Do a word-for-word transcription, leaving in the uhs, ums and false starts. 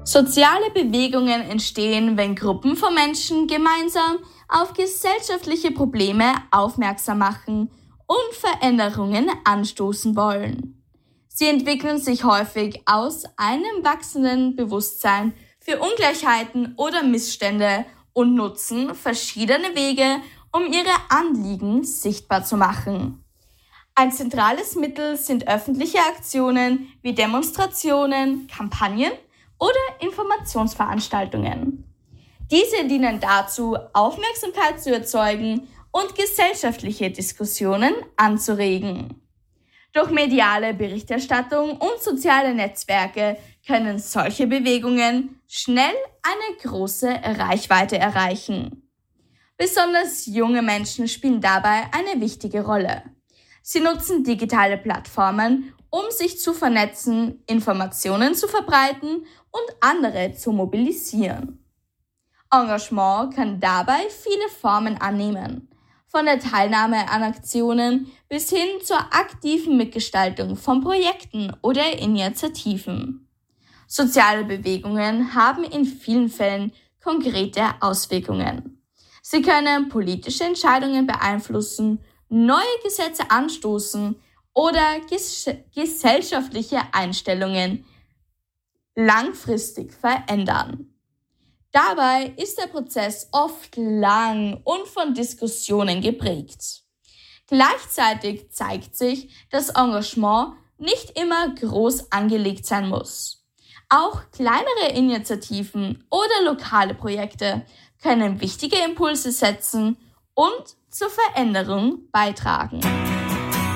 Soziale Bewegungen entstehen, wenn Gruppen von Menschen gemeinsam auf gesellschaftliche Probleme aufmerksam machen und Veränderungen anstoßen wollen. Sie entwickeln sich häufig aus einem wachsenden Bewusstsein für Ungleichheiten oder Missstände und nutzen verschiedene Wege, um ihre Anliegen sichtbar zu machen. Ein zentrales Mittel sind öffentliche Aktionen wie Demonstrationen, Kampagnen oder Informationsveranstaltungen. Diese dienen dazu, Aufmerksamkeit zu erzeugen und gesellschaftliche Diskussionen anzuregen. Durch mediale Berichterstattung und soziale Netzwerke können solche Bewegungen schnell eine große Reichweite erreichen. Besonders junge Menschen spielen dabei eine wichtige Rolle. Sie nutzen digitale Plattformen, um sich zu vernetzen, Informationen zu verbreiten und andere zu mobilisieren. Engagement kann dabei viele Formen annehmen, von der Teilnahme an Aktionen bis hin zur aktiven Mitgestaltung von Projekten oder Initiativen. Soziale Bewegungen haben in vielen Fällen konkrete Auswirkungen. Sie können politische Entscheidungen beeinflussen, neue Gesetze anstoßen oder ges- gesellschaftliche Einstellungen langfristig verändern. Dabei ist der Prozess oft lang und von Diskussionen geprägt. Gleichzeitig zeigt sich, dass Engagement nicht immer groß angelegt sein muss. Auch kleinere Initiativen oder lokale Projekte können wichtige Impulse setzen und zur Veränderung beitragen.